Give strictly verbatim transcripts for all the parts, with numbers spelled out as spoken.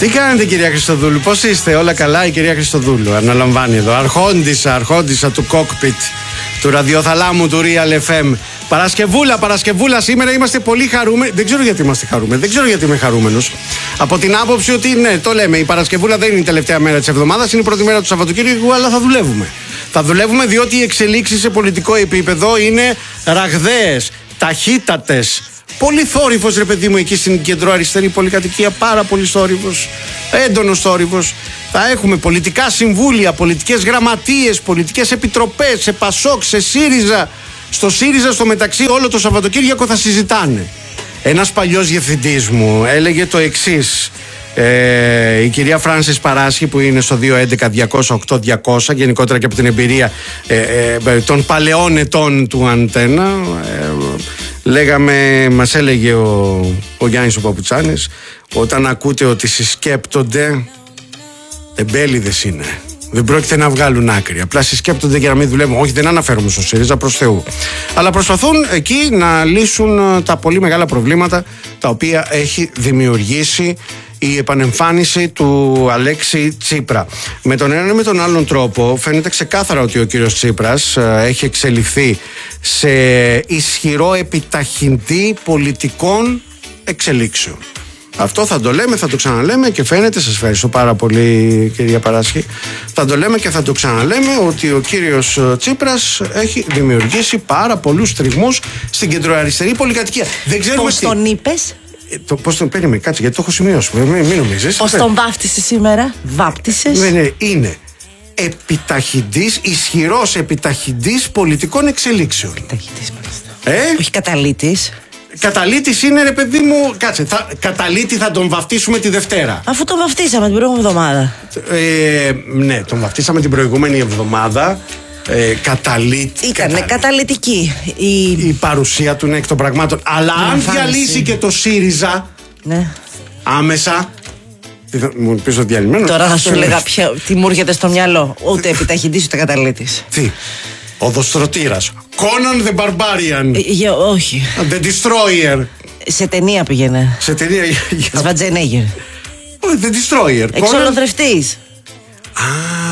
Τι κάνετε, κυρία Χριστοδούλου, πώς είστε? Όλα καλά? Η κυρία Χριστοδούλου αναλαμβάνει εδώ. Αρχόντισσα, αρχόντισσα του κόκπιτ, του ραδιοθαλάμου του Real εφ εμ. Παρασκευούλα, Παρασκευούλα, σήμερα είμαστε πολύ χαρούμενοι. Δεν ξέρω γιατί είμαστε χαρούμενοι, δεν ξέρω γιατί είμαι χαρούμενος. Από την άποψη ότι, ναι, το λέμε, η Παρασκευούλα δεν είναι η τελευταία μέρα της εβδομάδας, είναι η πρώτη μέρα του Σαββατοκύριακου, αλλά θα δουλεύουμε. Θα δουλεύουμε διότι οι εξελίξεις σε πολιτικό επίπεδο είναι ραγδαίες, ταχύτατες. Πολύ θόρυβος, ρε παιδί μου, εκεί στην κεντροαριστερή πολυκατοικία. Πάρα πολύ θόρυβος, έντονος θόρυβος. Θα έχουμε πολιτικά συμβούλια, πολιτικές γραμματείες, πολιτικές επιτροπές σε Πασόκ, σε ΣΥΡΙΖΑ. Στο ΣΥΡΙΖΑ, στο μεταξύ, όλο το Σαββατοκύριακο θα συζητάνε. Ένας παλιός διευθυντής μου έλεγε το εξής. Ε, η κυρία Φράνσις Παράσχη, που είναι στο δύο έντεκα διακόσια οκτώ διακόσια, γενικότερα και από την εμπειρία ε, ε, των παλαιών ετών του Αντένα, ε, λέγαμε, μας έλεγε ο, ο Γιάννης ο Παπουτσάνης, όταν ακούτε ότι συσκέπτονται, τεμπέληδες είναι. Δεν πρόκειται να βγάλουν άκρη. Απλά συσκέπτονται για να μην δουλεύουν. Όχι, δεν αναφέρομαι στο ΣΥΡΙΖΑ, προς Θεού. Αλλά προσπαθούν εκεί να λύσουν τα πολύ μεγάλα προβλήματα τα οποία έχει δημιουργήσει η επανεμφάνιση του Αλέξη Τσίπρα. Με τον έναν ή με τον άλλον τρόπο φαίνεται ξεκάθαρα ότι ο κύριος Τσίπρας έχει εξελιχθεί σε ισχυρό επιταχυντή πολιτικών εξελίξεων. Αυτό θα το λέμε, θα το ξαναλέμε και φαίνεται, σας ευχαριστώ πάρα πολύ κυρία Παράσχη, θα το λέμε και θα το ξαναλέμε ότι ο κύριος Τσίπρας έχει δημιουργήσει πάρα πολλούς τριγμούς στην κεντροαριστερή πολυκατοικία. Δεν ξέρουμε πώς τι... τον είπες? Το, πώς τον περίμενε, κάτσε, γιατί το έχω σημειώσει. Μην, μην νομίζεις. Πώς τον βάφτισες σήμερα? Βάπτισες? Ναι, ναι, είναι επιταχυντής, ισχυρός επιταχυντής πολιτικών εξελίξεων. Επιταχυντής, μάλιστα. Ε? Όχι καταλήτης. Καταλήτης είναι, ρε παιδί μου, κάτσε, θα, καταλήτη θα τον βαφτίσουμε τη Δευτέρα. Αφού τον βαφτίσαμε την προηγούμενη εβδομάδα. Ε, ναι, τον βαφτίσαμε την προηγούμενη εβδομάδα. Ε, καταλήτη. Ήτανε κατα... καταλυτική η... η παρουσία του, ναι, εκ των πραγμάτων. Αλλά αν διαλύσει και το ΣΥΡΙΖΑ, ναι, άμεσα. Θα, μου πεις το διαλυμένο. Τώρα θα σου λέγα ποια, τι μου έρχεται στο μυαλό. Ούτε επιταχυντής ούτε καταλήτης. Τι? Ο Δοστρωτήρας. Conan the Barbarian. Ε, για, όχι. The Destroyer. Σε ταινία πήγαινε. Σε ταινία για... Σβατζενέγερ. The Destroyer. Εξολοθρευτής. Α,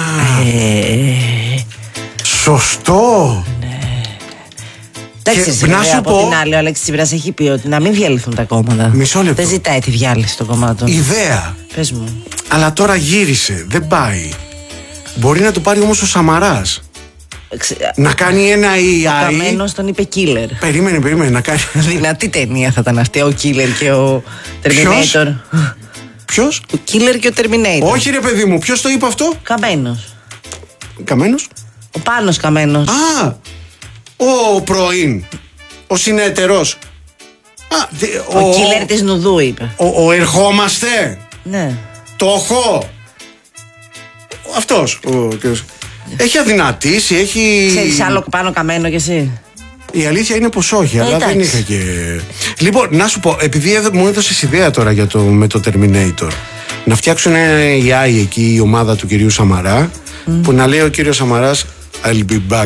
ε... σωστό. Ναι. Εντάξει, να σου από πω... την άλλη, ο Αλέξης Τσίπρας έχει πει ότι να μην διαλυθούν τα κόμματα. Μισό λεπτό. Δεν ζητάει τη διάλυση των κομμάτων. Ιδέα. Πες μου. Αλλά τώρα γύρισε. Δεν πάει. Μπορεί να το πάρει όμως ο Σαμαράς. Ξε... Να κάνει ένα ι άι. Ο Καμένος τον είπε Killer. Περίμενε, περίμενε να κάνει. Δυνατή ταινία θα ήταν αυτή. Ο Killer και ο Terminator. Ποιος? Ο Killer και ο Terminator. Όχι, ρε παιδί μου, ποιος το είπε αυτό? Καμένος. Καμένος? Ο Πάνος Καμένος. Α! Ο πρώην. Ο συνεταιρός. Α, δε, ο, ο Killer της Νουδού είπε. Ο, ο ερχόμαστε. Ναι. Το έχω. Αυτός. Ο, έχει αδυνατήσει, έχει... Ξέρεις άλλο πάνω Καμένο κι εσύ? Η αλήθεια είναι πως όχι, ε, αλλά εντάξει. δεν είχα και... Λοιπόν, να σου πω, επειδή μου έδωσες ιδέα τώρα για το, με το Terminator, να φτιάξουν ένα έι άι εκεί η ομάδα του κυρίου Σαμαρά, mm. που να λέει ο κύριος Σαμαράς I'll be back.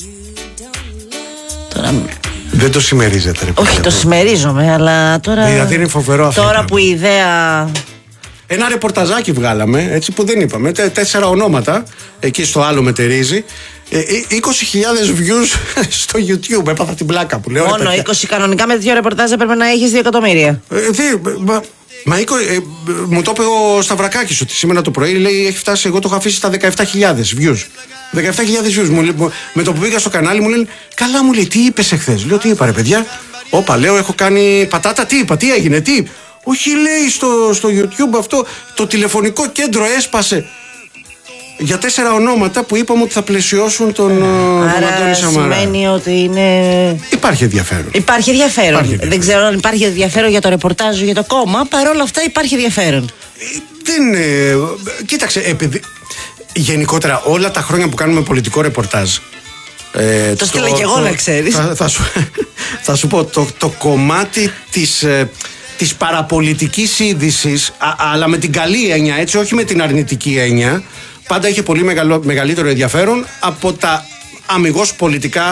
Τώρα... Δεν το συμμερίζεται, ρε παιδί. Όχι, το συμμερίζομαι, αλλά τώρα... Δηλαδή είναι φοβερό αυτό. Τώρα που η ιδέα... Ένα ρεπορταζάκι βγάλαμε, έτσι που δεν είπαμε, τέσσερα ονόματα, εκεί στο άλλο μετερίζει, είκοσι χιλιάδες views στο YouTube, έπαθα την πλάκα που λέω. Μόνο είκοσι κανονικά με δύο ρεπορτάζ έπρεπε να έχεις δύο εκατομμύρια. Ε, δι, μα, μα ε, μου το είπε ο Σταυρακάκης ότι σήμερα το πρωί λέει έχει φτάσει, εγώ το έχω αφήσει στα δεκαεπτά χιλιάδες views. δεκαεπτά χιλιάδες views. Μου, με το που πήγα στο κανάλι μου λένε, καλά μου λέει, τι είπες εχθές? Λέω, τι είπα ρε παιδιά? Όπα, λέω, έχω κάνει πατάτα, τι είπα, τι έγινε, τι? Όχι, λέει, στο, στο YouTube αυτό το τηλεφωνικό κέντρο έσπασε για τέσσερα ονόματα που είπαμε ότι θα πλαισιώσουν τον, τον Αντώνη Σαμαρά. Σημαίνει ότι είναι... Υπάρχει ενδιαφέρον. Υπάρχει ενδιαφέρον. Υπάρχει ενδιαφέρον. Δεν ξέρω αν υπάρχει ενδιαφέρον για το ρεπορτάζ για το κόμμα. Παρ' όλα αυτά υπάρχει ενδιαφέρον. Δεν... Ε, κοίταξε, επειδή... Γενικότερα όλα τα χρόνια που κάνουμε πολιτικό ρεπορτάζ... Ε, το στείλα και εγώ να ξέρεις. Θα, θα, σου, θα σου πω, το, το κομμάτι της... Ε, της παραπολιτικής είδησης, αλλά με την καλή έννοια, έτσι, όχι με την αρνητική έννοια, πάντα είχε πολύ μεγαλό, μεγαλύτερο ενδιαφέρον από τα αμιγώς πολιτικά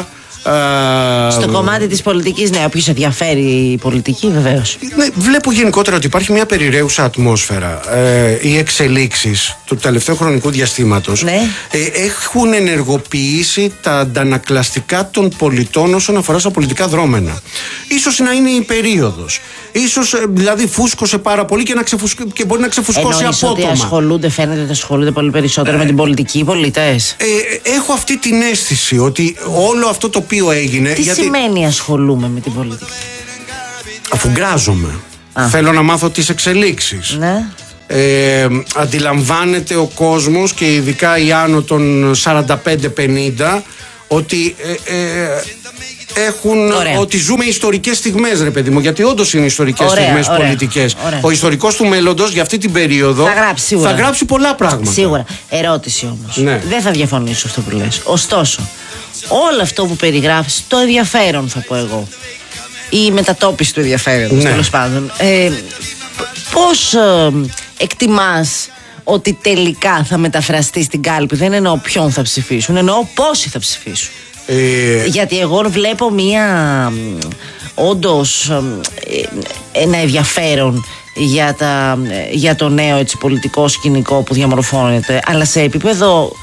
Στο κομμάτι της πολιτικής, ναι, όποιος ενδιαφέρει η πολιτική, βεβαίως. Ναι, βλέπω γενικότερα ότι υπάρχει μια περιραίουσα ατμόσφαιρα. Ε, οι εξελίξεις του τελευταίου χρονικού διαστήματος ναι. ε, έχουν ενεργοποιήσει τα αντανακλαστικά των πολιτών όσον αφορά στα πολιτικά δρόμενα. Ίσως να είναι η περίοδος. Ίσως δηλαδή φούσκωσε πάρα πολύ και, να ξεφουσκ... και μπορεί να ξεφουσκώσει εννοείς απότομα. Ότι ασχολούνται, φαίνεται ότι ασχολούνται πολύ περισσότερο ε, με την πολιτική οι πολίτες. Ε, έχω αυτή την αίσθηση ότι όλο αυτό το οποίο έγινε. Τι γιατί... σημαίνει ασχολούμαι με την πολιτική? Αφού γκράζομαι. Α. Θέλω να μάθω τις εξελίξεις. Ναι. Ε, αντιλαμβάνεται ο κόσμος και ειδικά οι άνω των σαράντα πέντε πενήντα ότι ε, ε, έχουν, ότι ζούμε ιστορικές στιγμές, ρε παιδί μου, γιατί όντως είναι ιστορικές ωραία, στιγμές ωραία, πολιτικές. Ωραία. Ο ιστορικός του μέλλοντος για αυτή την περίοδο θα γράψει, σίγουρα. θα γράψει πολλά πράγματα. Σίγουρα. Ερώτηση όμως. Ναι. Δεν θα διαφωνήσω αυτό που λες. Ωστόσο, όλο αυτό που περιγράφεις, το ενδιαφέρον θα πω εγώ, η μετατόπιση του ενδιαφέροντος, ναι. τέλος πάντων, ε, πώς ε, εκτιμάς ότι τελικά θα μεταφραστεί στην κάλπη? Δεν εννοώ ποιον θα ψηφίσουν, εννοώ πόσοι θα ψηφίσουν. Ε... Γιατί εγώ βλέπω μία όντως ένα ενδιαφέρον για, τα, για το νέο έτσι, πολιτικό σκηνικό που διαμορφώνεται, αλλά σε επίπεδο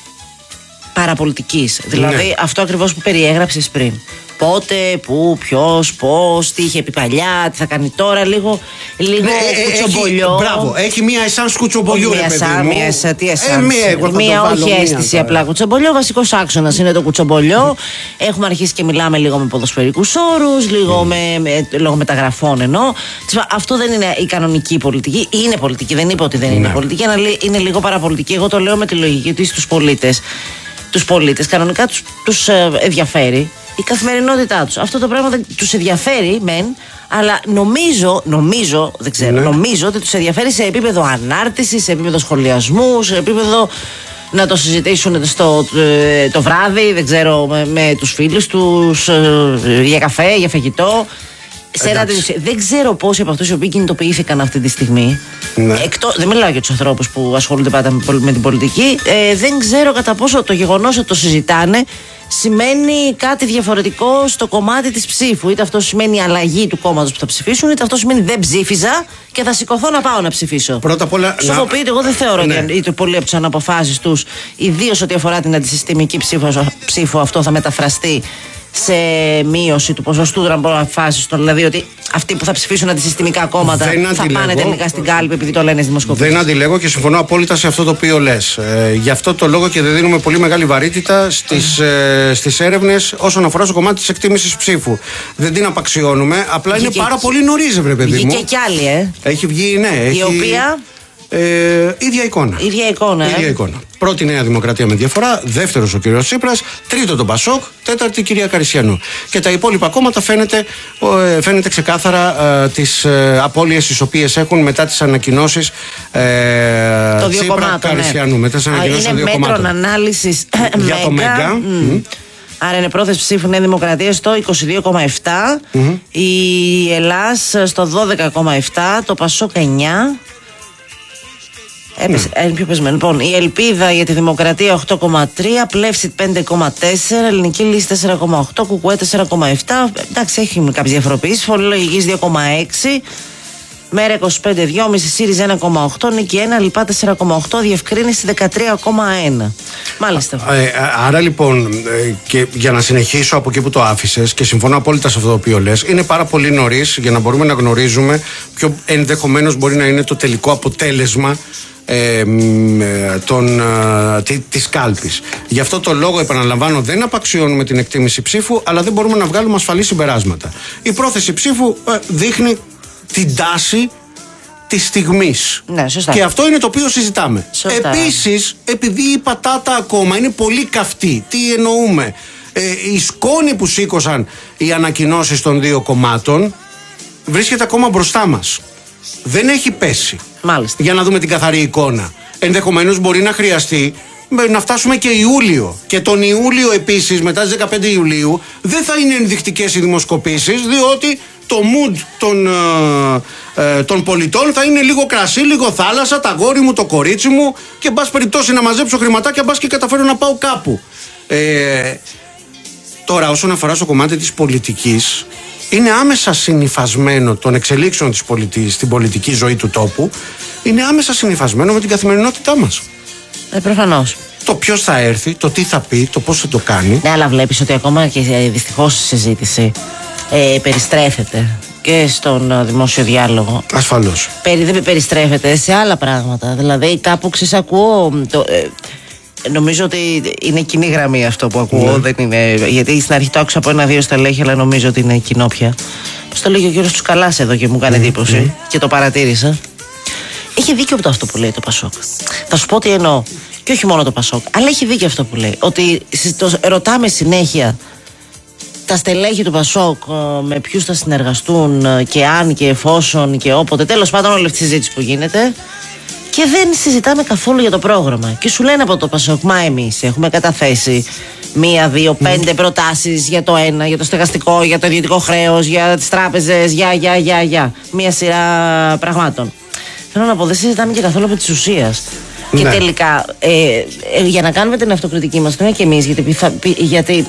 παραπολιτικής. Δηλαδή ναι. αυτό ακριβώς που περιέγραψες πριν. Πότε, πού, ποιος, πώς, τι είχε πει παλιά, τι θα κάνει τώρα, λίγο, λίγο ναι, κουτσομπολιό. Έχει, μπράβο, έχει μία εσάν κουτσομπολιό, ρε παιδί μου. Μία εσάν, τι εσάν. Ε, μία, εγώ μία όχι μία αίσθηση μία, απλά κουτσομπολιό. Βασικός άξονας είναι το κουτσομπολιό. Έχουμε αρχίσει και μιλάμε λίγο με ποδοσφαιρικούς όρους, λίγο mm. με, με, λόγω μεταγραφών εννοώ. Αυτό δεν είναι η κανονική πολιτική. Είναι πολιτική, δεν είπα ότι δεν είναι ναι. πολιτική, αλλά είναι λίγο παραπολιτική. Εγώ το λέω με τη λογική ότι στους πολίτες, τους πολίτες κανονικά τους, τους ε, ενδιαφέρει η καθημερινότητά τους. Αυτό το πράγμα δεν τους ενδιαφέρει, μεν, αλλά νομίζω, νομίζω, δεν ξέρω, ναι. νομίζω ότι τους ενδιαφέρει σε επίπεδο ανάρτησης, σε επίπεδο σχολιασμού, σε επίπεδο να το συζητήσουν στο, το βράδυ, δεν ξέρω, με, με τους φίλους τους, για καφέ, για φαγητό. Σε ένα, δεν ξέρω πόσοι από αυτούς οι οποίοι κινητοποιήθηκαν αυτή τη στιγμή. Ναι. Εκτός, δεν μιλάω για τους ανθρώπους που ασχολούνται πάντα με, με την πολιτική. Ε, δεν ξέρω κατά πόσο το γεγονός ότι το συζητάνε σημαίνει κάτι διαφορετικό στο κομμάτι της ψήφου. Είτε αυτό σημαίνει αλλαγή του κόμματος που θα ψηφίσουν, είτε αυτό σημαίνει δεν ψήφιζα και θα σηκωθώ να πάω να ψηφίσω. Πρώτα απ' όλα. Σοφοποιείται, εγώ δεν θεωρώ ναι. ότι πολλοί από τις αναποφάσεις τους, ιδίως ό,τι αφορά την αντισυστημική ψήφο, ψήφο, αυτό θα μεταφραστεί σε μείωση του ποσοστού των αποφάσεων. Δηλαδή ότι αυτοί που θα ψηφίσουν αντισυστημικά κόμματα δεν θα αντιλέγω. Πάνε τελικά στην κάλπη επειδή το λένε στις δημοσκοπήσεις. Δεν αντιλέγω και συμφωνώ απόλυτα σε αυτό το οποίο λες. Ε, γι' αυτό το λόγο και δεν δίνουμε πολύ μεγάλη βαρύτητα στις, ε, στις έρευνες όσον αφορά στο κομμάτι της εκτίμησης ψήφου. Δεν την απαξιώνουμε. Απλά βγήκε είναι πάρα και... πολύ νωρίς, βρε παιδί μου. Βγήκε κι άλλη, ε. Έχει βγει, ναι. Έχει... Η οποία. Ε, ίδια εικόνα. Ίδια εικόνα, ίδια ε. εικόνα. Πρώτη Νέα Δημοκρατία με διαφορά, δεύτερος ο κύριος Τσίπρας, τρίτο το Πασόκ, τέταρτη η κυρία Καρισιανού. Και τα υπόλοιπα κόμματα φαίνεται, φαίνεται ξεκάθαρα ε, τις ε, απώλειες τις οποίες έχουν μετά τις ανακοινώσεις ε, Τσίπρα Καρισιανού. Ναι. Μετά τις ανακοινώσεις των δύο κομμάτων. Είναι μέτρων ανάλυσης για το Μέγκα. Mm. Mm. Άρα είναι πρόθεση ψήφου Νέα Δημοκρατία στο είκοσι δύο κόμμα επτά, mm-hmm. η Ελλάς στο δώδεκα κόμμα επτά, το Πασόκ εννιά. Έπεσε, ναι. Είναι πιο πεσμένο. Λοιπόν, η Ελπίδα για τη Δημοκρατία οκτώ κόμμα τρία, Πλεύσιτ πέντε κόμμα τέσσερα, Ελληνική Λύση τέσσερα κόμμα οκτώ, Κουκουέ τέσσερα κόμμα επτά. Εντάξει, έχει κάποιες διαφοροποιήσεις. Φορολογικής δύο κόμμα έξι, Μέρα είκοσι πέντε κόμμα δυόμισι, ΣΥΡΙΖΑ ένα κόμμα οκτώ, Νίκη ένα, Λιπά τέσσερα κόμμα οκτώ, Διευκρίνηση δεκατρία κόμμα ένα. Μάλιστα. Ε, άρα λοιπόν, ε, και για να συνεχίσω από εκεί που το άφησες και συμφωνώ απόλυτα σε αυτό το οποίο λες, είναι πάρα πολύ νωρίς για να μπορούμε να γνωρίζουμε ποιο ενδεχομένως μπορεί να είναι το τελικό αποτέλεσμα Ε, τον, ε, τη, της κάλπης. Γι' αυτό το λόγο, επαναλαμβάνω, δεν απαξιώνουμε την εκτίμηση ψήφου, αλλά δεν μπορούμε να βγάλουμε ασφαλή συμπεράσματα. Η πρόθεση ψήφου ε, δείχνει την τάση της στιγμής. Ναι, σωστά. Και αυτό είναι το οποίο συζητάμε. Σωστά. Επίσης, επειδή η πατάτα ακόμα είναι πολύ καυτή, τι εννοούμε, ε, η σκόνη που σήκωσαν οι ανακοινώσεις των δύο κομμάτων βρίσκεται ακόμα μπροστά μας. Δεν έχει πέσει. Μάλιστα. Για να δούμε την καθαρή εικόνα. Ενδεχομένως μπορεί να χρειαστεί να φτάσουμε και Ιούλιο. Και τον Ιούλιο επίσης, μετά τις δεκαπέντε Ιουλίου, δεν θα είναι ενδεικτικές οι δημοσκοπήσεις, διότι το mood των, ε, ε, των πολιτών θα είναι λίγο κρασί, λίγο θάλασσα, τα αγόρι μου, το κορίτσι μου και εν πάση περιπτώσει να μαζέψω χρηματάκια, μπας και καταφέρω να πάω κάπου. Ε, Τώρα, όσον αφορά στο κομμάτι της πολιτικής, είναι άμεσα συνυφασμένο των εξελίξεων της πολιτικής, στην πολιτική ζωή του τόπου, είναι άμεσα συνυφασμένο με την καθημερινότητά μας. Ε, προφανώς. Το ποιος θα έρθει, το τι θα πει, το πώς θα το κάνει. Ναι, αλλά βλέπεις ότι ακόμα και δυστυχώς η συζήτηση ε, περιστρέφεται και στον δημόσιο διάλογο. Ασφαλώς. Περι, δεν περιστρέφεται σε άλλα πράγματα. Δηλαδή, κάπου ξεσακούω. Το, ε, νομίζω ότι είναι κοινή γραμμή αυτό που ακούω. Ναι. Δεν είναι, γιατί στην αρχή το άκουσα από ένα-δύο στελέχη, αλλά νομίζω ότι είναι κοινό πια. Πώς το λέγει ο κύριος Τσουκαλάς εδώ και μου κάνει mm. εντύπωση mm. και το παρατήρησα. Έχει δίκιο από το αυτό που λέει το Πασόκ. Θα σου πω τι εννοώ. Και όχι μόνο το Πασόκ, αλλά έχει δίκιο αυτό που λέει. Ότι το ρωτάμε συνέχεια τα στελέχη του Πασόκ με ποιους θα συνεργαστούν και αν και εφόσον και όποτε. Τέλος πάντων, όλη αυτή τη συζήτηση που γίνεται. Και δεν συζητάμε καθόλου για το πρόγραμμα. Και σου λένε από το Πασόκ, μα εμείς έχουμε καταθέσει μία, δύο, πέντε mm. προτάσεις για το ένα, για το στεγαστικό, για το ιδιωτικό χρέος, για τις τράπεζες, για, για, για, για. Μία σειρά πραγμάτων. Θέλω να πω, δεν συζητάμε και καθόλου από της ουσίας. Ναι. Και τελικά, ε, ε, για να κάνουμε την αυτοκριτική μας, πρέπει και εμείς, γιατί. γιατί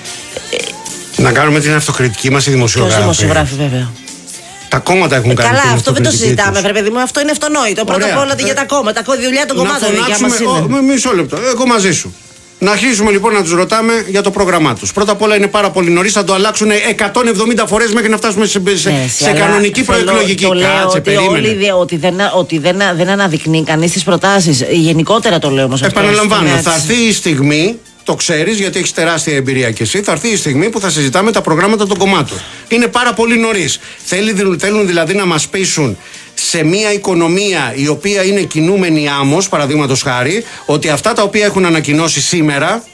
ε, να κάνουμε την αυτοκριτική μας οι δημοσιογράφοι. Και δημοσιογράφοι, βέβαια. Τα κόμματα έχουν κάνει. Καλά, αυτό δεν το συζητάμε, βρε παιδί μου, αυτό είναι αυτονόητο. Πρώτα απ' όλα για τα κόμματα, η δουλειά των κομμάτων δικιά μας είναι. Μισό λεπτό, εγώ μαζί σου. Να αρχίσουμε λοιπόν να τους ρωτάμε για το πρόγραμμά τους. Πρώτα απ' όλα είναι πάρα πολύ νωρίς, θα το αλλάξουν εκατόν εβδομήντα φορές μέχρι να φτάσουμε σε, σε, ναι, σε κανονική προεκλογική. Κάτσε, περίμενε. Ότι, ότι, δεν, ότι δεν, δεν αναδεικνύει κανείς τις προτάσεις. Γενικότερα το λέω όμως αυτό. Επαναλαμβάνω, θα έρθει η στιγμή. Το ξέρεις γιατί έχεις τεράστια εμπειρία κι εσύ. Θα έρθει η στιγμή που θα συζητάμε τα προγράμματα των κομμάτων. Είναι πάρα πολύ νωρίς. Θέλουν δηλαδή να μας πείσουν σε μια οικονομία η οποία είναι κινούμενη άμμος, παραδείγματος χάρη, ότι αυτά τα οποία έχουν ανακοινώσει σήμερα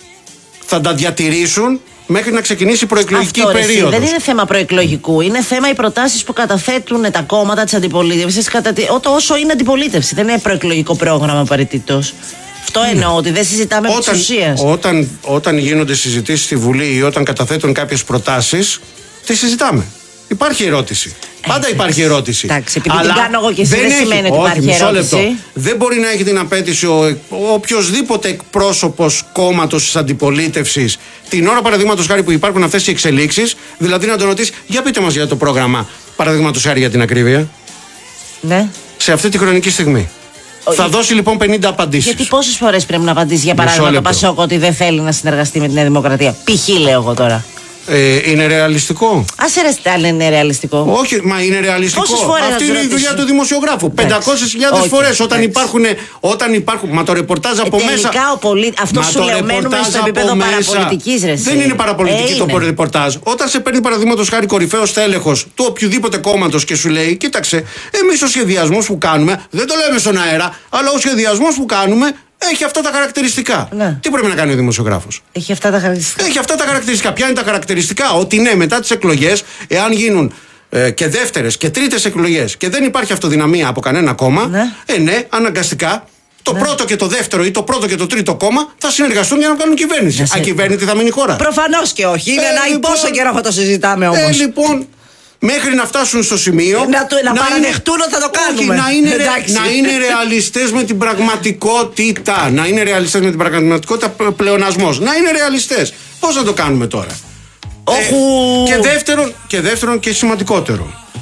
θα τα διατηρήσουν μέχρι να ξεκινήσει η προεκλογική αυτό, περίοδος. Εσύ, δεν είναι θέμα προεκλογικού. Είναι θέμα οι προτάσεις που καταθέτουν τα κόμματα της αντιπολίτευσης, κατα... όσο είναι αντιπολίτευση. Δεν είναι προεκλογικό πρόγραμμα απαραίτητος. Αυτό εννοώ, ότι δεν συζητάμε όταν, της ουσίας. Όταν, όταν γίνονται συζητήσεις στη Βουλή ή όταν καταθέτουν κάποιες προτάσεις, τι συζητάμε. Υπάρχει ερώτηση. Ε, Πάντα υπάρχει ερώτηση. Εντάξει, επειδή την κάνω εγώ και εσύ δεν, δεν σημαίνει ότι υπάρχει ερώτηση. Λεπτό. Δεν μπορεί να έχει την απέτηση ο, ο οποιοσδήποτε εκπρόσωπος κόμματος της αντιπολίτευσης την ώρα, παραδείγματος χάρη, που υπάρχουν αυτές οι εξελίξεις, δηλαδή να τον ρωτήσει, για πείτε μας για το πρόγραμμα, παραδείγματος χάρη, για την ακρίβεια. Ναι. Σε αυτή τη χρονική στιγμή. Θα δώσει λοιπόν πενήντα απαντήσεις. Γιατί πόσες φορές πρέπει να απαντήσει, για παράδειγμα, το Πασόκ ότι δεν θέλει να συνεργαστεί με τη Νέα Δημοκρατία. Π.χ. λέω εγώ τώρα. Ε, είναι ρεαλιστικό. Άσε ρε στάλε, είναι ρεαλιστικό. Όχι, μα είναι ρεαλιστικό. Αυτή είναι η δουλειά του δημοσιογράφου. πεντακόσιες χιλιάδες φορές όταν υπάρχουν, όταν υπάρχουν. Μα το ρεπορτάζ από ε, μέσα. Τελικά ο πολί... Αυτό σου λέω, μένουμε στο επίπεδο παραπολιτικής, ρε. Δεν είναι παραπολιτική ε, το ρεπορτάζ. Όταν σε παίρνει παραδείγματος χάρη κορυφαίος τέλεχος του οποιοδήποτε κόμματος και σου λέει, κοίταξε, εμείς ο σχεδιασμός που κάνουμε, δεν το λέμε στον αέρα, αλλά ο σχεδιασμός που κάνουμε έχει αυτά τα χαρακτηριστικά. Ναι. Τι πρέπει να κάνει ο δημοσιογράφος? Έχει αυτά τα χαρακτηριστικά. Έχει αυτά τα χαρακτηριστικά. Ποια είναι τα χαρακτηριστικά? Ότι ναι, μετά τις εκλογές, εάν γίνουν ε, και δεύτερες και τρίτες εκλογές και δεν υπάρχει αυτοδυναμία από κανένα κόμμα, ναι, ε, ναι αναγκαστικά το ναι. πρώτο και το δεύτερο ή το πρώτο και το τρίτο κόμμα θα συνεργαστούν για να κάνουν κυβέρνηση. Σε... Ακυβέρνητη θα μείνει η χώρα. Προφανώς και όχι. Είναι ε, ένα λοιπόν, πόσο καιρό θα το συζητάμε όμως. Ε, λοιπόν, μέχρι να φτάσουν στο σημείο. Να, το, να, να παραδεχτούν ότι θα το κάνουμε. Όχι, να είναι, να είναι ρεαλιστές με την πραγματικότητα. Να είναι ρεαλιστές με την πραγματικότητα, πλεονασμός. Να είναι ρεαλιστές. Πώς θα το κάνουμε τώρα? Ε, και, δεύτερον, και δεύτερον και σημαντικότερο.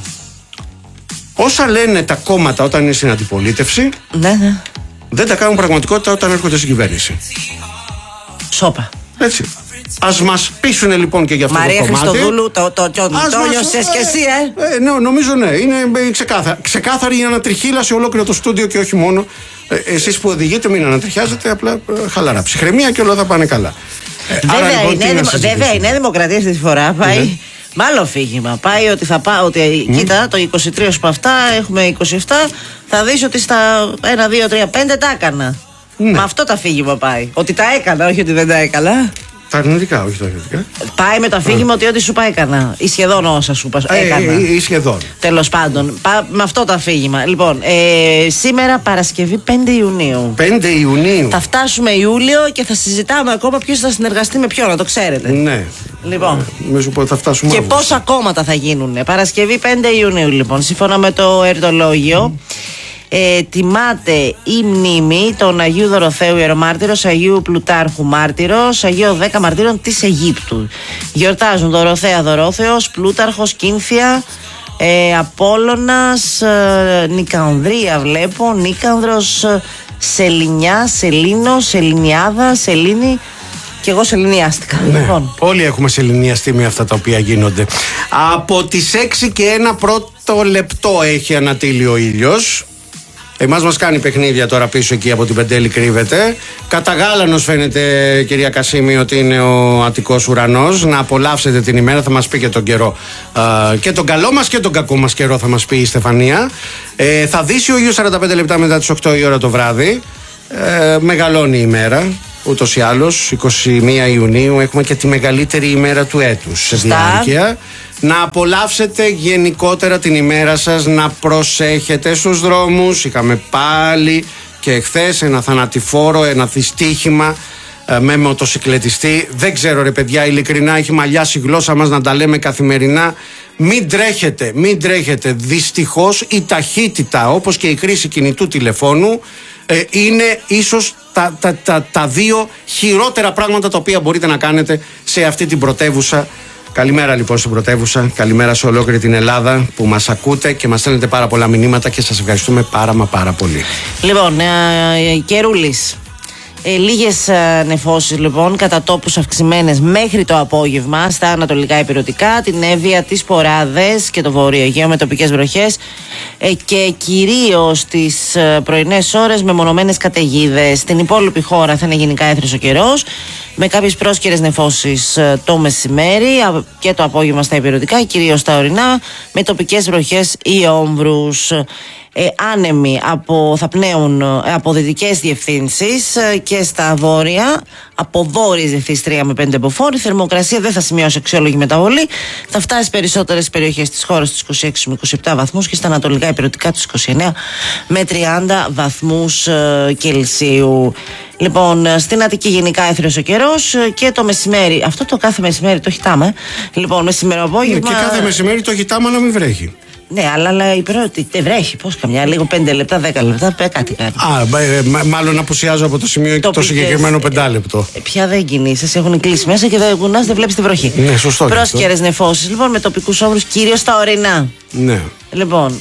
Όσα λένε τα κόμματα όταν είναι στην αντιπολίτευση, ναι, ναι, δεν τα κάνουν πραγματικότητα όταν έρχονται στην κυβέρνηση. Σόπα. Έτσι. Ας μας πείσουν λοιπόν και για αυτό Μαρία το κομμάτι. Μαρία Χριστοδούλου, το, το, το, το νιώσες και εσύ, ε. ε ναι, νομίζω ναι, είναι ξεκάθαρα. Ξεκάθαρη η ανατριχύλα σε ολόκληρο το στούντιο και όχι μόνο. Ε, εσείς που οδηγείτε, μην ανατριχιάζετε, απλά ε, χαλαρά. Ψυχραιμία και όλα θα πάνε καλά. Ε, βέβαια, άρα, λοιπόν, η νέα, βέβαια η Νέα Δημοκρατία αυτή τη φορά πάει. Ναι. Μάλλον αφήγημα. Πάει ότι θα πάω, ότι mm. κοίτα, το είκοσι τρία από αυτά έχουμε είκοσι επτά. Θα δεις ότι στα ένα, δύο, τρία, πέντε τα έκανα. Ναι. Με αυτό το αφήγημα πάει. Ότι τα έκανα, όχι ότι δεν τα έκανα. Τα αρνητικά, όχι τα αρνητικά. Πάει με το αφήγημα ότι ό,τι σου πάει έκανα. Ή σχεδόν όσα σου είπα. Έκανα. Ή, ή σχεδόν. Τέλος πάντων. Πά, με αυτό το αφήγημα. Λοιπόν, ε, σήμερα Παρασκευή πέντε Ιουνίου. πέντε Ιουνίου. Θα φτάσουμε Ιούλιο και θα συζητάμε ακόμα ποιος θα συνεργαστεί με ποιον, να το ξέρετε. Ναι. Λοιπόν. Νομίζω ότι θα φτάσουμε. Και πόσα κόμματα θα γίνουν. Παρασκευή πέντε Ιουνίου, λοιπόν. Σύμφωνα με το ερτολόγιο. Mm. Ε, τιμάται η μνήμη των Αγίου Δωροθέου Ιερομάρτυρος, Αγίου Πλουτάρχου Μάρτυρος, Αγίου δέκα Μαρτύρων της Αιγύπτου. Γιορτάζουν Δωροθέα Δωρόθεος, Πλούταρχος, Κίνθια, ε, Απόλλωνας, ε, Νικανδρία βλέπω, Νίκανδρος, ε, Σελινιά, Σελίνο, Σελινιάδα, Σελήνη. Και εγώ σεληνιάστηκα. Ναι. Λοιπόν. Όλοι έχουμε σεληνιαστεί με αυτά τα οποία γίνονται. Από τις έξι και ένα πρώτο λεπτό έχει ανατείλει ο ήλιος. Εμάς μας κάνει παιχνίδια τώρα πίσω εκεί από την Πεντέλη κρύβεται. Κατά γάλανος φαίνεται, κυρία Κασίμη, ότι είναι ο Αττικός ουρανός. Να απολαύσετε την ημέρα, θα μας πει και τον καιρό. Α, και τον καλό μας και τον κακό μας καιρό θα μας πει η Στεφανία. Ε, θα δύσει ο ήλιος σαράντα πέντε λεπτά μετά τις οκτώ η ώρα το βράδυ. Ε, μεγαλώνει η ημέρα. Ούτως ή άλλως, εικοστή πρώτη Ιουνίου έχουμε και τη μεγαλύτερη ημέρα του έτους σε διάρκεια. Να απολαύσετε γενικότερα την ημέρα σας, να προσέχετε στους δρόμους. Είχαμε πάλι και εχθές ένα θανατηφόρο, ένα δυστύχημα ε, με μοτοσυκλετιστή. Δεν ξέρω ρε παιδιά, ειλικρινά έχει μαλλιάσει η γλώσσα μας να τα λέμε καθημερινά. Μην τρέχετε, μην τρέχετε. Δυστυχώς η ταχύτητα, όπως και η χρήση κινητού τηλεφώνου, ε, είναι ίσως τα, τα, τα, τα δύο χειρότερα πράγματα τα οποία μπορείτε να κάνετε σε αυτή την πρωτεύουσα. Καλημέρα λοιπόν στην πρωτεύουσα, καλημέρα σε ολόκληρη την Ελλάδα που μας ακούτε και μας στέλνετε πάρα πολλά μηνύματα και σας ευχαριστούμε πάρα μα πάρα πολύ. Λοιπόν, ε, Καιρούλης. Ε, λίγες ε, νεφώσεις λοιπόν, κατά τόπους αυξημένες μέχρι το απόγευμα στα ανατολικά ηπειρωτικά, την Εύβοια, τις Ποράδες και το Βόρειο Αιγαίο με τοπικές βροχές ε, και κυρίως τις ε, πρωινές ώρες με μονομένες καταιγίδες. Στην υπόλοιπη χώρα θα είναι γενικά έθριος ο καιρός με κάποιες πρόσκαιρες νεφώσεις ε, το μεσημέρι α, και το απόγευμα στα ηπειρωτικά, κυρίως στα ορεινά με τοπικές βροχές ή όμβρους. Ε, άνεμοι από, θα πνέουν ε, από δυτικές διευθύνσεις ε, και στα βόρεια από βόρειες διευθύνσεις τρία με πέντε μποφόρ. Η θερμοκρασία δεν θα σημειώσει αξιόλογη μεταβολή, θα φτάσει σε περισσότερες περιοχές της χώρας στους είκοσι έξι με είκοσι επτά βαθμούς και στα ανατολικά ηπειρωτικά τους είκοσι εννέα με τριάντα βαθμούς ε, Κελσίου. Λοιπόν, στην Αττική γενικά έθριος ο καιρός και το μεσημέρι, αυτό το κάθε μεσημέρι το χιτάμε. Λοιπόν, μεσημέρι απόγευμα. Και κάθε μεσημέρι το χιτάμε να μην βρέχει. Ναι, αλλά, αλλά η πρώτη δεν βρέχει. Πώς καμιά, λίγο πέντε λεπτά, δέκα λεπτά, πέ κάτι κάνει. Α, ε, μάλλον απουσιάζω από το σημείο το, το συγκεκριμένο πεντάλεπτο. Ε, πια δεν κινείσαι, σε έχουν κλείσει μέσα και δεν κουνάς, δεν βλέπεις τη βροχή. Ναι, σωστό. Πρόσκαιρες νεφώσεις λοιπόν με τοπικούς όμβρους κυρίως στα ορεινά. Ναι. Λοιπόν.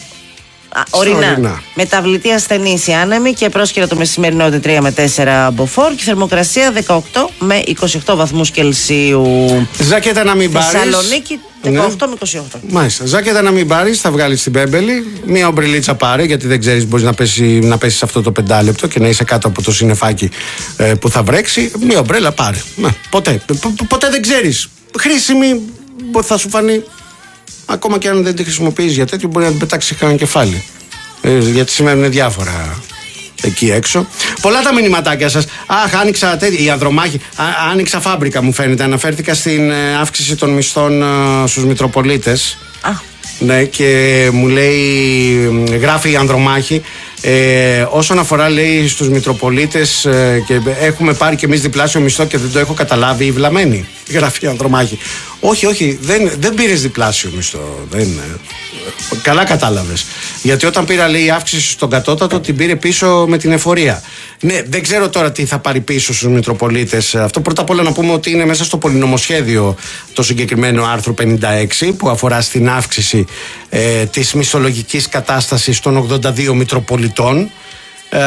Ορεινά. Μεταβλητή ασθενής η άνεμη και πρόσκαιρα το μεσημερινό τρία με τέσσερα μποφόρ και θερμοκρασία δεκαοκτώ με είκοσι οκτώ βαθμούς Κελσίου. Ζάκετα να μην πάρεις. Θεσσαλονίκη δεκαοκτώ με είκοσι οκτώ. Μάλιστα. Ζάκετα να μην πάρεις, θα βγάλεις την Πέμπελη. Μία ομπρελίτσα πάρε, γιατί δεν ξέρεις, μπορείς να πέσει να πέσεις αυτό το πεντάλεπτο και να είσαι κάτω από το συννεφάκι ε, που θα βρέξει. Μία ομπρέλα πάρε. Ναι, ποτέ. Ποτέ δεν ξέρεις. Χρήσιμη θα σου φανεί. Ακόμα και αν δεν τη χρησιμοποιείς για τέτοιο, μπορεί να την πετάξει κανένα κεφάλι. Ε, γιατί σημαίνουν διάφορα εκεί έξω. Πολλά τα μηνυματάκια σας. Αχ, άνοιξα τέτοια. Η Ανδρομάχη. Α, άνοιξα φάμπρικα, μου φαίνεται. Αναφέρθηκα στην ε, αύξηση των μισθών ε, στους Μητροπολίτες. Α. Ναι, και μου λέει, γράφει η Ανδρομάχη. Ε, όσον αφορά, λέει, στους Μητροπολίτες ε, και έχουμε πάρει και εμείς διπλάσιο μισθό και δεν το έχω καταλάβει η βλαμμένη. Γράφει η Ανδρομάχη. Όχι, όχι, δεν, δεν πήρες διπλάσιο μισθό. Δεν, ε, καλά κατάλαβες. Γιατί όταν πήρα, λέει, η αύξηση στον κατώτατο, την πήρε πίσω με την εφορία. Ναι, δεν ξέρω τώρα τι θα πάρει πίσω στους Μητροπολίτες. Αυτό πρώτα απ' όλα να πούμε ότι είναι μέσα στο πολυνομοσχέδιο το συγκεκριμένο άρθρο πενήντα έξι που αφορά στην αύξηση ε, της μισθολογικής κατάστασης των ογδόντα δύο Μητροπολιτών. Ε,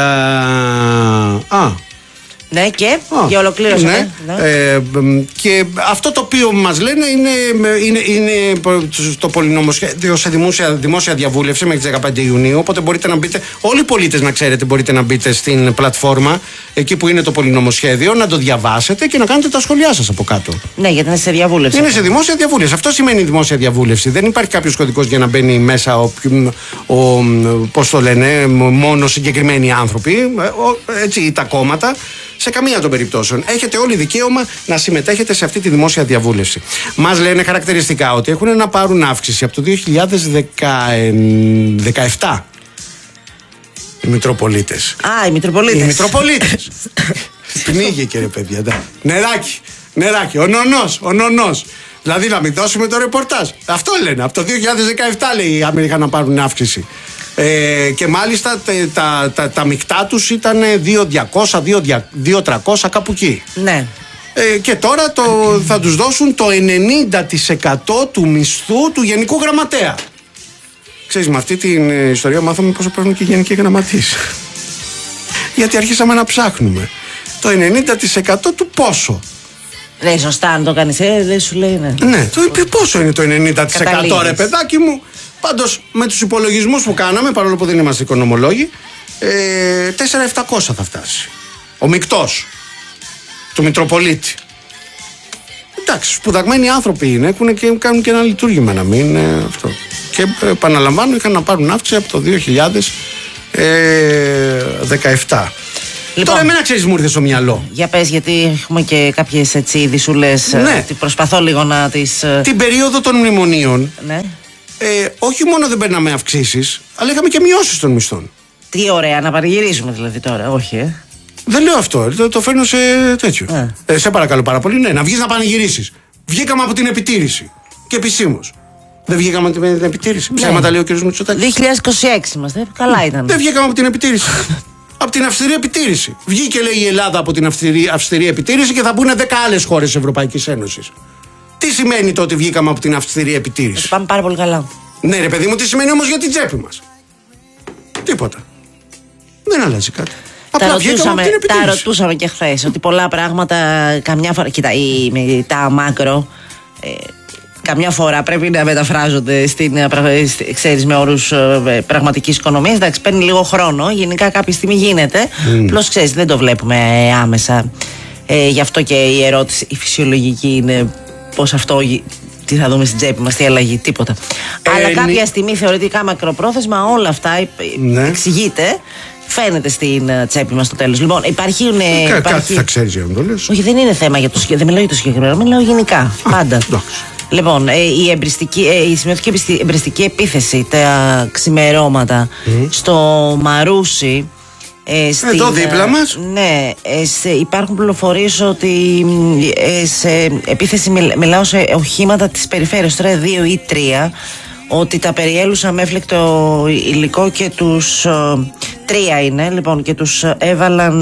α, Ναι, και oh, για ολοκλήρωση. Ναι. Ναι. Ε, και αυτό το οποίο μας λένε είναι, είναι, είναι στο πολυνομοσχέδιο σε δημόσια, δημόσια διαβούλευση μέχρι τις δεκαπέντε Ιουνίου. Οπότε μπορείτε να μπείτε, όλοι οι πολίτες να ξέρετε, μπορείτε να μπείτε στην πλατφόρμα εκεί που είναι το πολυνομοσχέδιο, να το διαβάσετε και να κάνετε τα σχόλιά σας από κάτω. Ναι, γιατί είναι σε διαβούλευση. Είναι σε δημόσια διαβούλευση. Αυτό σημαίνει δημόσια διαβούλευση. Δεν υπάρχει κάποιος κωδικός για να μπαίνει μέσα ο, ο, πώς το λένε, μόνο συγκεκριμένοι άνθρωποι, έτσι, ή τα κόμματα. Σε καμία των περιπτώσεων. Έχετε όλοι δικαίωμα να συμμετέχετε σε αυτή τη δημόσια διαβούλευση. Μας λένε χαρακτηριστικά ότι έχουν να πάρουν αύξηση από το δύο χιλιάδες δεκαεπτά οι Μητροπολίτες. Α, οι Μητροπολίτες. Οι Μητροπολίτες. Πνίγηκε, ρε παιδιά. Νεράκι, νεράκι. Ο νονός, ο νονός. Δηλαδή να μην δώσουμε το ρεπορτάζ. Αυτό λένε. Από το δύο χιλιάδες δεκαεπτά, λέει, οι Αμερικανοί να πάρουν αύξηση. Ε, και μάλιστα τα, τα, τα, τα μεικτά τους ήταν δύο χιλιάδες διακόσια, δύο χιλιάδες τριακόσια κάπου εκεί. Ναι. Ε, και τώρα το, θα τους δώσουν το ενενήντα τοις εκατό του μισθού του Γενικού Γραμματέα. Ξέρεις, με αυτή την ιστορία μάθαμε πόσο παίρνουν και οι Γενικοί Γραμματείς. Γιατί αρχίσαμε να ψάχνουμε. Το ενενήντα τοις εκατό του πόσο. Ναι, σωστά, αν το κάνεις, ε, δεν σου λέει, ναι. Ναι, το, πόσο είναι το ενενήντα τοις εκατό, καταλήγεις, ρε παιδάκι μου. Πάντως, με τους υπολογισμούς που κάναμε, παρόλο που δεν είμαστε οικονομολόγοι, ε, τέσσερα χιλιάδες επτακόσια θα φτάσει. Ο μεικτός του Μητροπολίτη. Εντάξει, σπουδαγμένοι άνθρωποι είναι, έχουν και κάνουν και ένα λειτουργήμα να μην είναι αυτό. Και ε, επαναλαμβάνω, είχαν να πάρουν αύξηση από το δύο χιλιάδες δεκαεπτά. Λοιπόν, τώρα εμένα ξέρεις μου ήρθε στο μυαλό. Για πες, γιατί έχουμε και κάποιες έτσι ειδισούλες. Ναι. Ε, προσπαθώ λίγο να τις... Την περίοδο των μνημονίων, ναι. ε, όχι μόνο δεν παίρναμε αυξήσεις, αλλά είχαμε και μειώσεις των μισθών. Τι ωραία, να πανηγυρίζουμε δηλαδή τώρα, όχι ε. Δεν λέω αυτό, το, το φέρνω σε τέτοιο. Ε. Ε, σε παρακαλώ πάρα πολύ, ναι, να βγεις να πανηγυρίσεις. Βγήκαμε από την επιτήρηση. Και επισήμως. Δεν βγήκαμε από την επιτήρηση. Ναι. Ψέματα λέει ο κ. Μητσοτάκης. δύο χιλιάδες είκοσι έξι είμαστε, καλά ήταν. Δεν βγήκαμε από την επιτήρηση. Από την αυστηρή επιτήρηση. Βγήκε, λέει, η Ελλάδα από την αυστηρή, αυστηρή επιτήρηση και θα μπουν δέκα άλλες χώρες της Ευρωπαϊκής Ένωσης. Τι σημαίνει το ότι βγήκαμε από την αυστηρή επιτήρηση? Ε, πάμε πάρα πολύ καλά. Ναι, ρε παιδί μου, τι σημαίνει όμως για την τσέπη μας? Τίποτα. Δεν αλλάζει κάτι. Τα ρωτούσαμε, τα ρωτούσαμε και χθες ότι πολλά πράγματα καμιά φορά. Κοίτα, η, τα μάκρο. Ε, Καμιά φορά πρέπει να μεταφράζονται στην, ξέρεις, με όρους ε, πραγματικής οικονομίας. Εντάξει, παίρνει λίγο χρόνο. Γενικά κάποια στιγμή γίνεται. Mm. Απλώς ξέρεις, δεν το βλέπουμε ε, άμεσα. Ε, γι' αυτό και η ερώτηση, η φυσιολογική είναι πώς αυτό, τι θα δούμε στην τσέπη μας, τι αλλαγή, τίποτα. Ε, Αλλά κάποια στιγμή θεωρητικά μακροπρόθεσμα όλα αυτά ναι. εξηγείται. Φαίνεται στην τσέπη μας στο τέλος. Λοιπόν, υπάρχουν. Ε, Κα, υπάρχει... Κάτι θα ξέρεις για να το λες. Όχι, δεν είναι θέμα για το συγκεκριμένο. Δεν μιλάω για το συγκεκριμένο, μιλάω γενικά. Α, πάντα. Εντάξει. Λοιπόν, η, η σημειώθηκε εμπριστική επίθεση τα ξημερώματα mm. στο Μαρούσι. Ε, στην, Εδώ δίπλα μας. Ναι, ε, σε, υπάρχουν πληροφορίες ότι ε, σε επίθεση, μιλάω σε οχήματα της περιφέρειας, τώρα δύο ή τρία, ότι τα περιέλουσαν με έφλεκτο υλικό και τους ε, τρία είναι, λοιπόν, και τους έβαλαν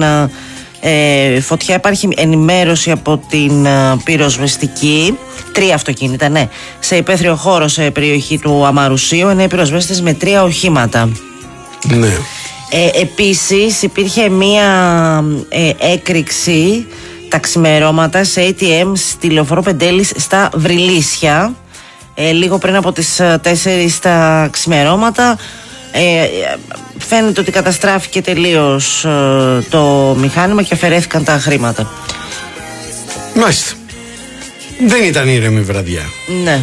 ε, φωτιά. Υπάρχει ενημέρωση από την ε, πυροσβεστική. Τρία αυτοκίνητα, ναι. Σε υπαίθριο χώρο σε περιοχή του Αμαρουσίου, είναι πυροσβέστες με τρία οχήματα. Ναι. Ε, επίσης υπήρχε μία ε, έκρηξη τα ξημερώματα σε έι τι εμ στη Λεωφόρο Πεντέλης στα Βρυλίσια, ε, λίγο πριν από τις τέσσερις τα ξημερώματα. Ε, φαίνεται ότι καταστράφηκε τελείως ε, το μηχάνημα και αφαιρέθηκαν τα χρήματα. Μάλιστα. Δεν ήταν ήρεμη βραδιά. Ναι.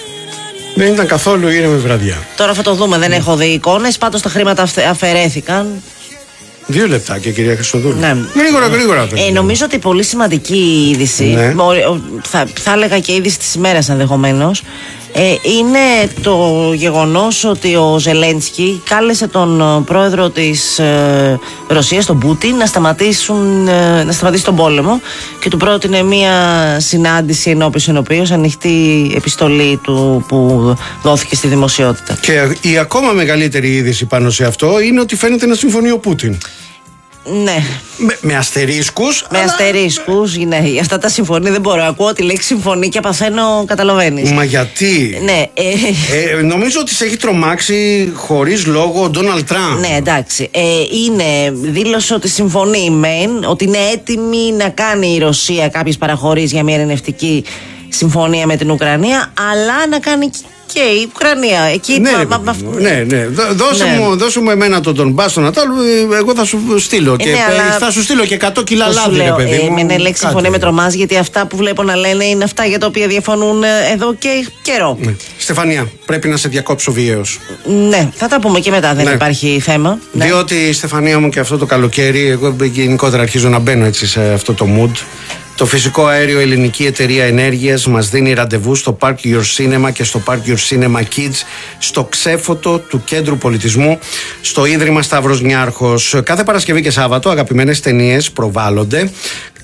Δεν ήταν καθόλου ήρεμη βραδιά. Τώρα θα το δούμε, δεν έχω δει εικόνες. Πάντως τα χρήματα αφαιρέθηκαν. Δύο λεπτάκια, κυρία Χριστοδούλου. Ναι. Γρήγορα, γρήγορα. Ε, νομίζω ότι πολύ σημαντική είδηση, ναι. θα, θα έλεγα και είδηση της ημέρας ενδεχομένως, ε, είναι το γεγονός ότι ο Ζελένσκι κάλεσε τον πρόεδρο της ε, Ρωσίας, τον Πούτιν, να, σταματήσουν, ε, να σταματήσει τον πόλεμο και του πρότεινε μια συνάντηση ενώπιος ενωπίως, ανοιχτή επιστολή του που δόθηκε στη δημοσιότητα. Και η ακόμα μεγαλύτερη είδηση πάνω σε αυτό είναι ότι φαίνεται να συμφωνεί ο Πούτιν. Ναι. Με, με αστερίσκους. Με αλλά... αστερίσκους, ναι. Αυτά τα συμφωνεί δεν μπορώ. Ακούω τη λέξη συμφωνεί και παθαίνω, καταλαβαίνεις. Μα γιατί? Ναι. Ε... Ε, νομίζω ότι σε έχει τρομάξει χωρίς λόγο ο Ντόναλντ Τραμπ. Ναι, εντάξει. Ε, είναι, δήλωσε ότι συμφωνεί μεν, ότι είναι έτοιμη να κάνει η Ρωσία κάποιες παραχωρήσεις για μια ειρηνευτική συμφωνία με την Ουκρανία, αλλά να κάνει και η Ουκρανία. Εκεί ναι, μα, μα, μα, ναι, ναι. Δώσε, ναι. Μου, δώσε μου εμένα τον Ντονμπάς στον Νατάλου, εγώ θα σου στείλω. Και, ναι, θα σου στείλω και εκατό κιλά λάδι, ρε παιδί μου. Ε, με ναι, λέξη συμφωνία με τρομάζει, γιατί αυτά που βλέπω να λένε είναι αυτά για τα οποία διαφωνούν εδώ και καιρό. Ναι. Στεφανία, πρέπει να σε διακόψω βιαίως. Ναι, θα τα πούμε και μετά, δεν ναι. υπάρχει θέμα. Διότι, ναι. Στεφανία μου, και αυτό το καλοκαίρι, εγώ γενικότερα αρχίζω να μπαίνω έτσι σε αυτό το mood. Το φυσικό αέριο Ελληνική Εταιρεία Ενέργειας μας δίνει ραντεβού στο Park Your Cinema και στο Park Your Cinema Kids, στο ξέφωτο του Κέντρου Πολιτισμού, στο Ίδρυμα Σταύρος Νιάρχος. Κάθε Παρασκευή και Σάββατο αγαπημένες ταινίες προβάλλονται.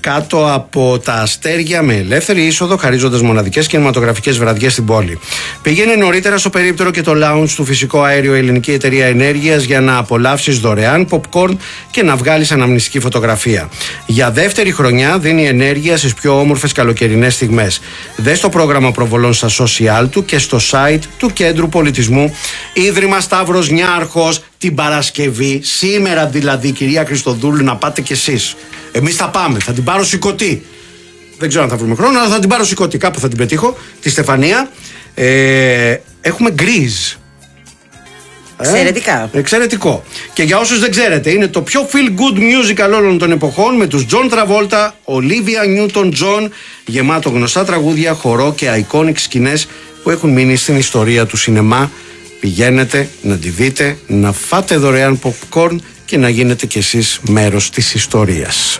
κάτω από τα αστέρια με ελεύθερη είσοδο, χαρίζοντας μοναδικές κινηματογραφικές βραδιές στην πόλη. Πήγαινε νωρίτερα στο περίπτερο και το lounge του Φυσικό Αέριο Ελληνική Εταιρεία Ενέργειας για να απολαύσεις δωρεάν popcorn και να βγάλεις αναμνηστική φωτογραφία. Για δεύτερη χρονιά δίνει ενέργεια στις πιο όμορφες καλοκαιρινές στιγμές. Δες το πρόγραμμα προβολών στα social του και στο site του Κέντρου Πολιτισμού. Ίδρυμα Σταύρος Νιάρχος, την Παρασκευή, σήμερα δηλαδή, κυρία Χριστοδούλου, να πάτε κι εσείς. Εμείς θα πάμε, θα την πάρω σηκωτή. Δεν ξέρω αν θα βρούμε χρόνο, αλλά θα την πάρω σηκωτή. Κάπου θα την πετύχω, τη Στεφανία. Ε, έχουμε γκριζ. Εξαιρετικά. Ε, εξαιρετικό. Και για όσους δεν ξέρετε, είναι το πιο feel good musical όλων των εποχών, με τους John Travolta, Olivia Newton-John, γεμάτο γνωστά τραγούδια, χορό και iconic σκηνές που έχουν μείνει στην ιστορία του σινεμά. Πηγαίνετε να τη δείτε, να φάτε δωρεάν popcorn και να γίνετε κι εσείς μέρος της ιστορίας.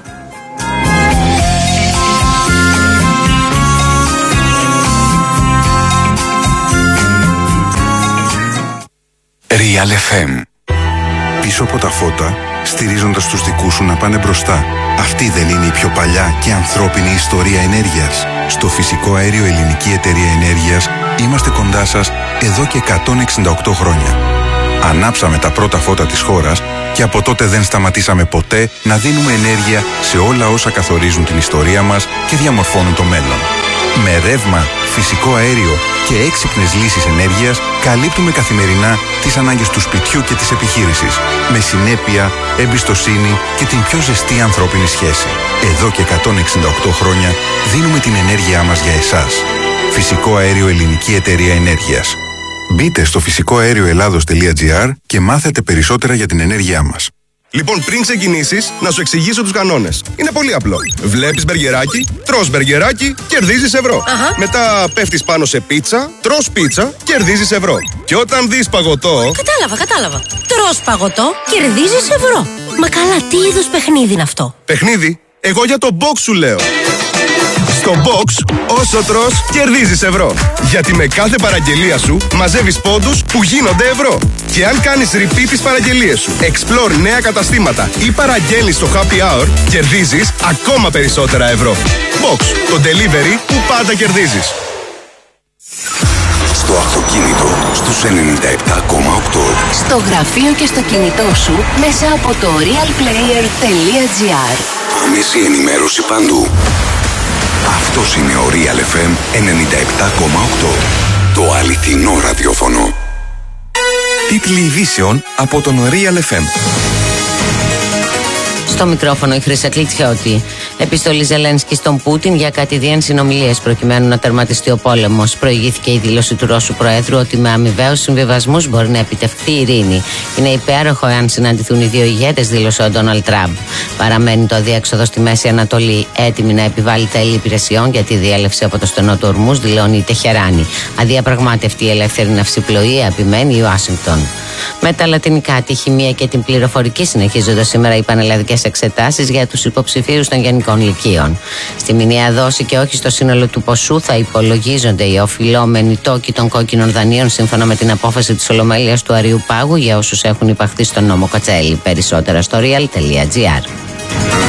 Real εφ εμ. Πίσω από τα φώτα, στηρίζοντας τους δικούς σου να πάνε μπροστά. Αυτή δεν είναι η πιο παλιά και ανθρώπινη ιστορία ενέργειας? Στο Φυσικό Αέριο Ελληνική Εταιρεία Ενέργειας είμαστε κοντά σας εδώ και εκατόν εξήντα οκτώ χρόνια. Ανάψαμε τα πρώτα φώτα της χώρας και από τότε δεν σταματήσαμε ποτέ να δίνουμε ενέργεια σε όλα όσα καθορίζουν την ιστορία μας και διαμορφώνουν το μέλλον. Με ρεύμα, φυσικό αέριο και έξυπνες λύσεις ενέργειας καλύπτουμε καθημερινά τις ανάγκες του σπιτιού και της επιχείρησης. Με συνέπεια, εμπιστοσύνη και την πιο ζεστή ανθρώπινη σχέση. Εδώ και εκατόν εξήντα οκτώ χρόνια δίνουμε την ενέργειά μας για εσάς. Φυσικό Αέριο Ελληνική Εταιρεία Ενέργειας. Μπείτε στο φυσικό αέριο ελλάδος τελεία τζι άρ και μάθετε περισσότερα για την ενέργειά μας. Λοιπόν, πριν ξεκινήσεις, να σου εξηγήσω τους κανόνες. Είναι πολύ απλό. Βλέπεις μπεργκεράκι, τρως μπεργκεράκι, κερδίζεις ευρώ. Αχα. Μετά πέφτεις πάνω σε πίτσα, τρως πίτσα, κερδίζεις ευρώ. Και όταν δεις παγωτό. Κατάλαβα, κατάλαβα. Τρως παγωτό, κερδίζεις ευρώ. Μα καλά, τι είδους παιχνίδι είναι αυτό? Παιχνίδι, εγώ για το box σου λέω. Στο box, όσο τρως, κερδίζεις ευρώ. Γιατί με κάθε παραγγελία σου μαζεύεις πόντους που γίνονται ευρώ. Και αν κάνεις repeat τις παραγγελίες σου, explore νέα καταστήματα ή παραγγέλνεις στο happy hour, κερδίζεις ακόμα περισσότερα ευρώ. Box, το delivery που πάντα κερδίζεις. Στο αυτοκίνητο, στους ενενήντα επτά κόμμα οκτώ. Στο γραφείο και στο κινητό σου μέσα από το realplayer τελεία τζι άρ. Άμεση ενημέρωση παντού. Αυτός είναι ο Real εφ εμ ενενήντα επτά κόμμα οκτώ. Το αληθινό ραδιόφωνο. Τίτλοι ειδήσεων από τον Real εφ εμ. Στο μικρόφωνο η Χρύσα Κλιτσιώτη. Επιστολή Ζελένσκι στον Πούτιν για κατηδίαν συνομιλίες προκειμένου να τερματιστεί ο πόλεμος. Προηγήθηκε η δήλωση του Ρώσου Προέδρου ότι με αμοιβαίους συμβιβασμούς μπορεί να επιτευχθεί η ειρήνη. Είναι υπέροχο εάν συναντηθούν οι δύο ηγέτες, δήλωσε ο Ντόναλντ Τραμπ. Παραμένει το αδιέξοδο στη Μέση Ανατολή, έτοιμη να επιβάλλει τέλη υπηρεσιών για τη διέλευση από το στενό του Ορμούζ, δηλώνει η Τεχεράνη. Αδιαπραγμάτευτη η ελεύθερη ναυσιπλοεία, επιμένει η Ουάσιγκτον. Με τα λατινικά, τη χημεία και την πληροφορική συνεχίζονται σήμερα οι πανελλαδικές εξετάσεις για τους υποψηφίους των γενικών λυκείων. Στη μηνιαία δόση και όχι στο σύνολο του ποσού θα υπολογίζονται οι οφειλόμενοι τόκοι των κόκκινων δανείων σύμφωνα με την απόφαση της Ολομέλειας του Αριού Πάγου για όσους έχουν υπαχθεί στον νόμο Κατσέλη. Περισσότερα στο real τελεία τζι άρ.